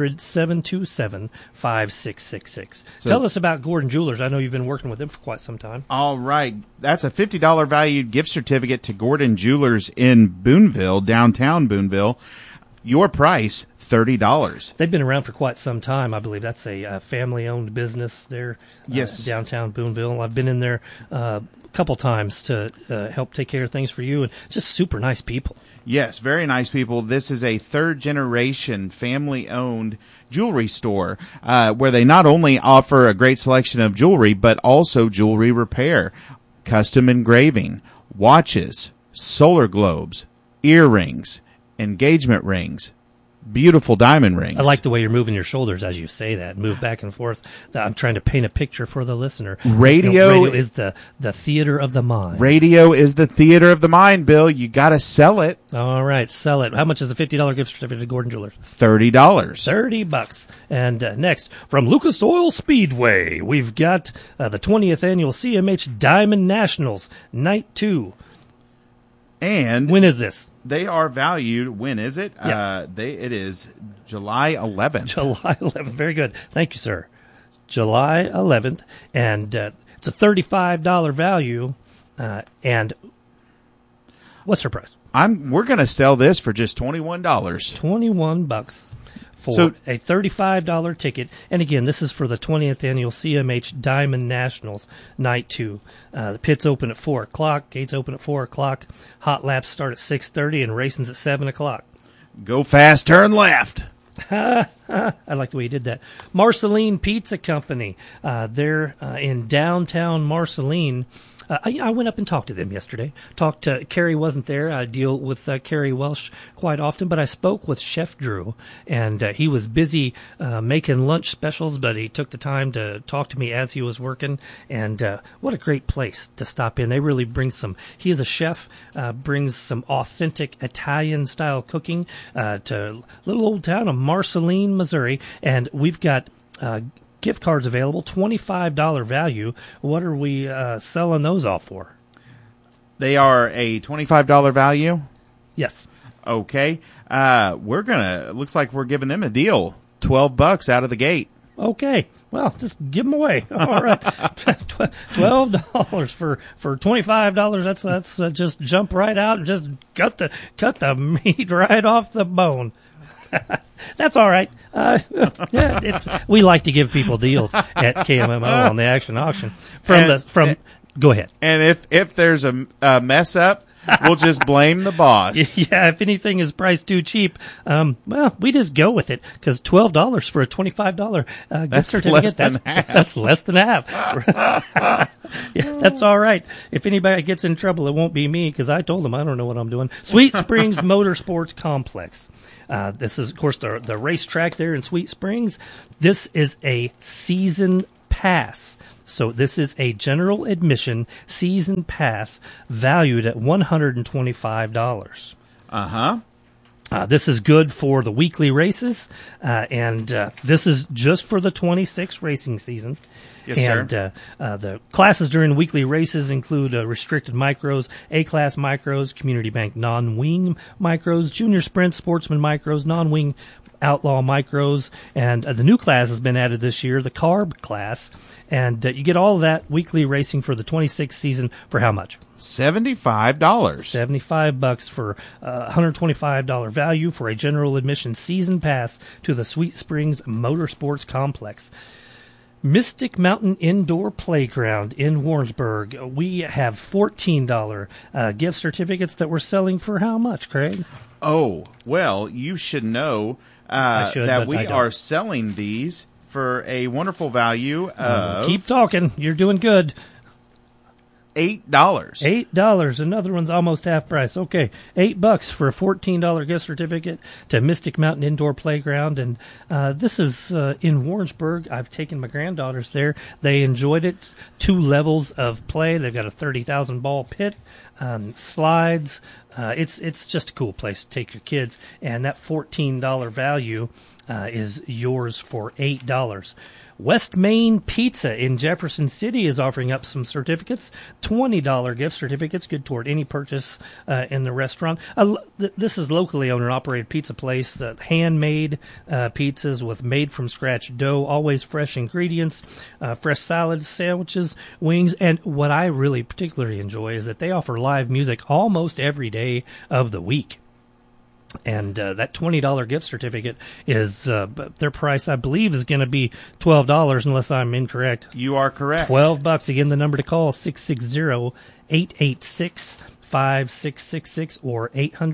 800-727-5666. Tell us about Gordon Jewelers. I know you've been working with them for quite some time. All right. That's a $50 valued gift certificate to Gordon Jewelers in Boonville, downtown Boonville. Your price, $30. They've been around for quite some time. I believe that's a family-owned business there. Yes. Downtown Boonville. I've been in there a couple times to help take care of things for you, and just super nice people. Yes, very nice people. This is a third-generation family-owned jewelry store where they not only offer a great selection of jewelry, but also jewelry repair, custom engraving, watches, solar globes, earrings, engagement rings, beautiful diamond rings. I like the way you're moving your shoulders as you say that. Move back and forth. I'm trying to paint a picture for the listener. Radio is the theater of the mind. Radio is the theater of the mind, Bill. You got to sell it. All right, sell it. How much is a $50 gift certificate to Gordon Jewelers? $30. $30. And next, from Lucas Oil Speedway, we've got the 20th annual CMH Diamond Nationals, Night 2. And when is this? They are valued. When is it? Yeah. It is July 11th. July 11th. Very good. Thank you, sir. July 11th. And it's a $35 value. And what's her price? We're going to sell this for just $21. $21 for a $35 ticket. And again, this is for the 20th annual CMH Diamond Nationals Night 2. The pits open at 4 o'clock. Gates open at 4 o'clock. Hot laps start at 6:30 and racing's at 7 o'clock. Go fast, turn left. I like the way you did that. Marceline Pizza Company. They're in downtown Marceline. I went up and talked to them yesterday. Carrie wasn't there. I deal with Carrie Welsh quite often, but I spoke with Chef Drew, and he was busy making lunch specials, but he took the time to talk to me as he was working, and what a great place to stop in. They really bring he is a chef, brings some authentic Italian-style cooking to little old town of Marceline, Missouri, and we've got gift cards available, $25 value. What are we selling those off for? They are a $25 value? Yes. Okay. Looks like we're giving them a deal. $12 out of the gate. Okay. Well, just give them away. All right. $12 for $25. That's just jump right out and just cut the meat right off the bone. That's all right. We like to give people deals at KMMO on the Action Auction. Go ahead. And if there's a mess up, we'll just blame the boss. Yeah, if anything is priced too cheap, we just go with it, because $12 for a $25 gift certificate, that's less than half. Yeah, that's all right. If anybody gets in trouble, it won't be me, because I told them I don't know what I'm doing. Sweet Springs Motorsports Complex. This is, of course, the racetrack there in Sweet Springs. This is a season pass. So this is a general admission season pass valued at $125. Uh-huh. This is good for the weekly races, and this is just for the 26 racing season. Yes, and, sir. The classes during weekly races include restricted micros, A-class micros, community bank non-wing micros, junior sprint sportsman micros, non-wing outlaw micros, and the new class has been added this year, the carb class, and you get all of that weekly racing for the 26th season for how much? $75. $75 for $125 value for a general admission season pass to the Sweet Springs Motorsports Complex. Mystic Mountain Indoor Playground in Warrensburg. We have $14 gift certificates that we're selling for how much, Craig? Oh, well, you should know that we are selling these for a wonderful value of... Keep talking. You're doing good. $8. $8. Another one's almost half price. Okay, $8 for a $14 gift certificate to Mystic Mountain Indoor Playground, and this is in Warrensburg. I've taken my granddaughters there. They enjoyed it. 2 levels of play. They've got a 30,000 ball pit, slides. It's just a cool place to take your kids, and that $14 value is yours for $8. West Main Pizza in Jefferson City is offering up some certificates, $20 gift certificates, good toward any purchase in the restaurant. This is locally owned and operated pizza place, handmade pizzas with made-from-scratch dough, always fresh ingredients, fresh salads, sandwiches, wings, and what I really particularly enjoy is that they offer live music almost every day of the week. And that $20 gift certificate is their price, I believe, is going to be $12 unless I'm incorrect. You are correct. $12. Again, the number to call is 660-886-5666 or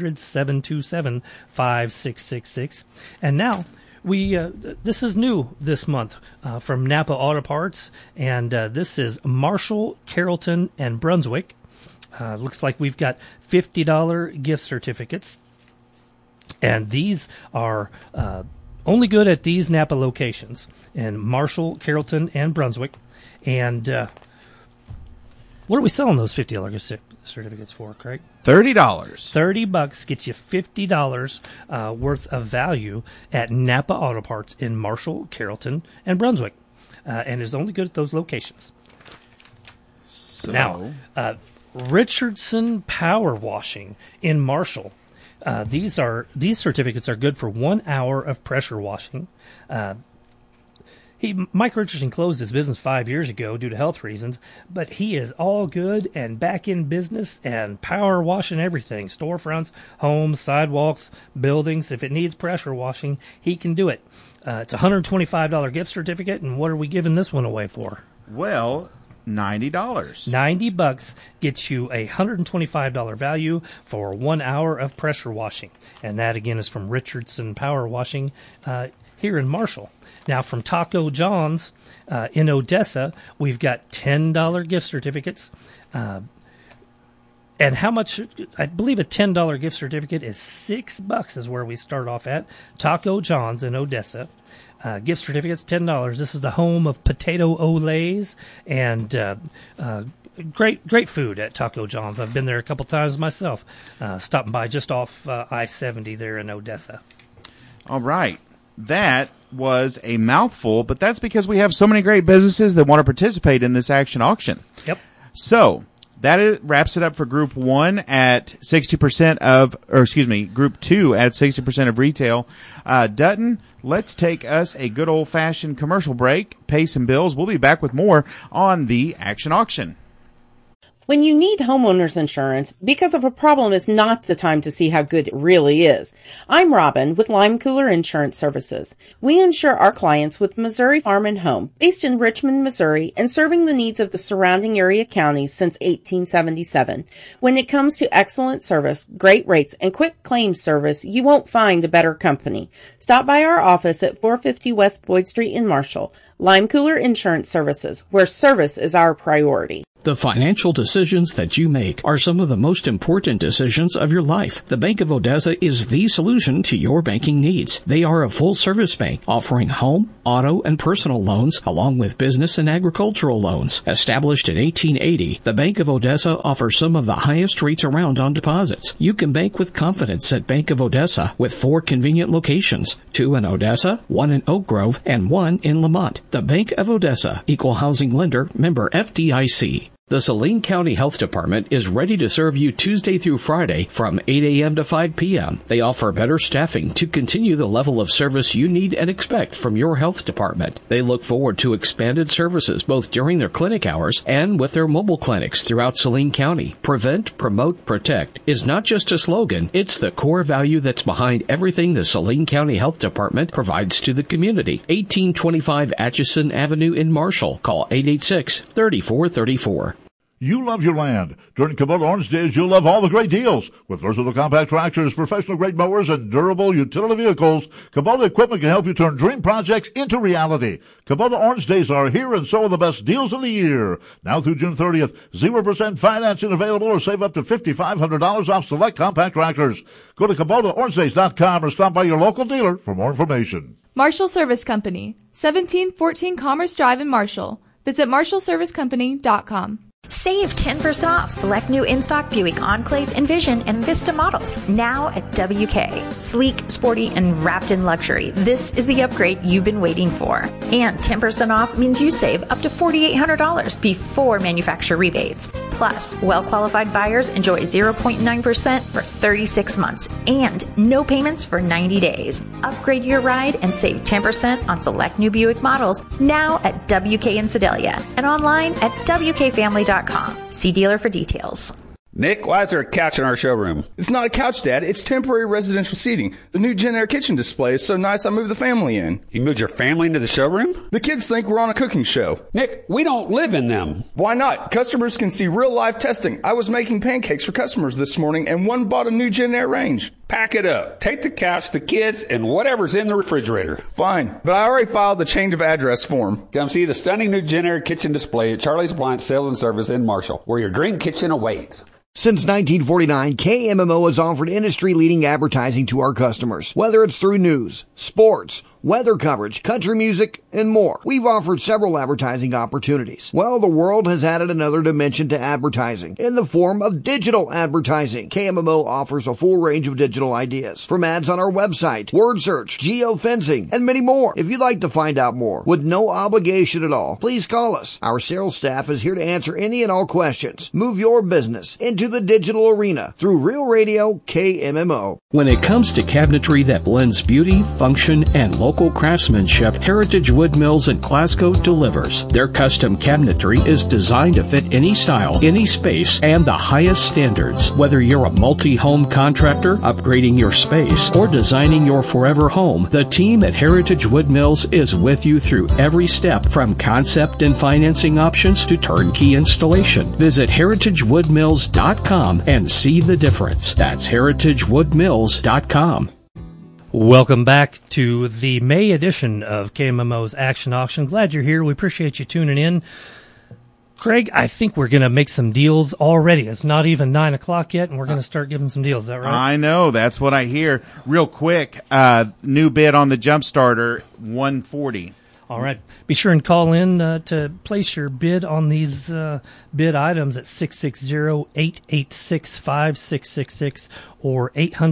800-727-5666. And now this is new this month from Napa Auto Parts, and this is Marshall, Carrollton, and Brunswick. Looks like we've got $50 gift certificates. And these are only good at these Napa locations in Marshall, Carrollton, and Brunswick. And what are we selling those $50 gift certificates for, Craig? $30. $30 gets you $50 worth of value at Napa Auto Parts in Marshall, Carrollton, and Brunswick. And is only good at those locations. So. Now, Richardson Power Washing in Marshall. These certificates are good for 1 hour of pressure washing. Mike Richardson closed his business 5 years ago due to health reasons, but he is all good and back in business and power washing everything. Storefronts, homes, sidewalks, buildings. If it needs pressure washing, he can do it. It's a $125 gift certificate, and what are we giving this one away for? Well, $90. $90 gets you a $125 value for 1 hour of pressure washing. And that, again, is from Richardson Power Washing here in Marshall. Now, from Taco John's in Odessa, we've got $10 gift certificates. And how much? I believe a $10 gift certificate is $6 is where we start off at. Taco John's in Odessa. Gift certificates, $10. This is the home of potato olays and great food at Taco John's. I've been there a couple times myself, stopping by just off I-70 there in Odessa. All right. That was a mouthful, but that's because we have so many great businesses that want to participate in this action auction. Yep. So that wraps it up for Group 1 at 60% Group 2 at 60% of retail. Dutton, let's take us a good old-fashioned commercial break, pay some bills. We'll be back with more on the action auction. When you need homeowners insurance, because of a problem is not the time to see how good it really is. I'm Robin with Lime Cooler Insurance Services. We insure our clients with Missouri Farm and Home, based in Richmond, Missouri, and serving the needs of the surrounding area counties since 1877. When it comes to excellent service, great rates, and quick claims service, you won't find a better company. Stop by our office at 450 West Boyd Street in Marshall. Lime Cooler Insurance Services, where service is our priority. The financial decisions that you make are some of the most important decisions of your life. The Bank of Odessa is the solution to your banking needs. They are a full-service bank offering home, auto, and personal loans along with business and agricultural loans. Established in 1880, the Bank of Odessa offers some of the highest rates around on deposits. You can bank with confidence at Bank of Odessa with 4 convenient locations, 2 in Odessa, 1 in Oak Grove, and 1 in Lamont. The Bank of Odessa, Equal Housing Lender, member FDIC. The Saline County Health Department is ready to serve you Tuesday through Friday from 8 a.m. to 5 p.m. They offer better staffing to continue the level of service you need and expect from your health department. They look forward to expanded services both during their clinic hours and with their mobile clinics throughout Saline County. Prevent, promote, protect is not just a slogan, it's the core value that's behind everything the Saline County Health Department provides to the community. 1825 Atchison Avenue in Marshall. Call 886-3434. You love your land. During Kubota Orange Days, you'll love all the great deals. With versatile compact tractors, professional-grade mowers, and durable utility vehicles, Kubota equipment can help you turn dream projects into reality. Kubota Orange Days are here, and so are the best deals of the year. Now through June 30th, 0% financing available or save up to $5,500 off select compact tractors. Go to KubotaOrangeDays.com or stop by your local dealer for more information. Marshall Service Company, 1714 Commerce Drive in Marshall. Visit MarshallServiceCompany.com. Save 10% off select new in-stock Buick Enclave, Envision, and Vista models now at WK. Sleek, sporty, and wrapped in luxury. This is the upgrade you've been waiting for. And 10% off means you save up to $4,800 before manufacturer rebates. Plus, well-qualified buyers enjoy 0.9% for 36 months and no payments for 90 days. Upgrade your ride and save 10% on select new Buick models now at WK in Sedalia and online at WKFamily.com. See dealer for details. Nick, why is there a couch in our showroom? It's not a couch, Dad. It's temporary residential seating. The new Gen Air kitchen display is so nice I moved the family in. You moved your family into the showroom? The kids think we're on a cooking show. Nick, we don't live in them. Why not? Customers can see real live testing. I was making pancakes for customers this morning and one bought a new Gen Air range. Pack it up. Take the couch, the kids, and whatever's in the refrigerator. Fine, but I already filed the change of address form. Come see the stunning new Gen Air kitchen display at Charlie's Appliance Sales and Service in Marshall, where your dream kitchen awaits. Since 1949, KMMO has offered industry-leading advertising to our customers. Whether it's through news, sports, weather coverage, country music, and more. We've offered several advertising opportunities. Well, the world has added another dimension to advertising in the form of digital advertising. KMMO offers a full range of digital ideas, from ads on our website, word search, geofencing, and many more. If you'd like to find out more with no obligation at all, please call us. Our sales staff is here to answer any and all questions. Move your business into the digital arena through Real Radio KMMO. When it comes to cabinetry that blends beauty, function, and local craftsmanship, Heritage Wood Mills in Glasgow delivers. Their custom cabinetry is designed to fit any style, any space, and the highest standards. Whether you're a multi-home contractor, upgrading your space, or designing your forever home, the team at Heritage Wood Mills is with you through every step, from concept and financing options to turnkey installation. Visit heritagewoodmills.com and see the difference. That's heritagewoodmills.com. Welcome back to the May edition of KMMO's Action Auction. Glad you're here. We appreciate you tuning in. Craig, I think we're going to make some deals already. It's not even 9 o'clock yet, and we're going to start giving some deals. Is that right? I know. That's what I hear. Real quick, new bid on the jump starter, $140. All right. Be sure and call in to place your bid on these bid items at 660-886-5666 or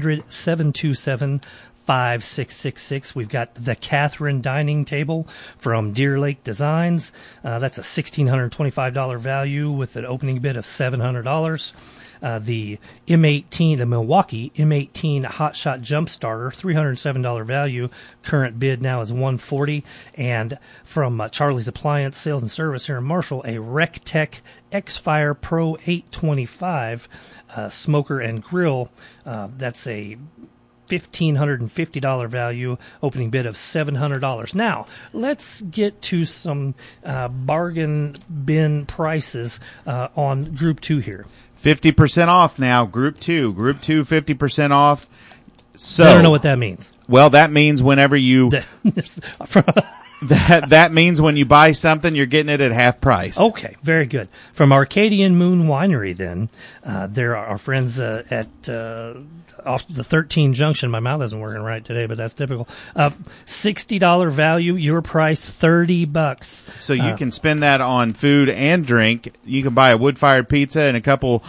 800-727-5666. We've got the Catherine Dining Table from Deer Lake Designs. That's a $1,625 value with an opening bid of $700. The M18, the Milwaukee M18 Hot Shot Jump Starter, $307 value. Current bid now is $140. And from Charlie's Appliance Sales and Service here in Marshall, a RecTech X-Fire Pro 825 smoker and grill. That's a $1,550 value, opening bid of $700. Now, let's get to some bargain bin prices on Group 2 here. 50% off now, Group 2. Group 2, 50% off. So I don't know what that means. Well, that means whenever you... That means when you buy something, you're getting it at half price. Okay, very good. From Arcadian Moon Winery, then, there are our friends at off the 13 Junction. My mouth isn't working right today, but that's typical. $60 value, your price $30. So you can spend that on food and drink. You can buy a wood-fired pizza and a couple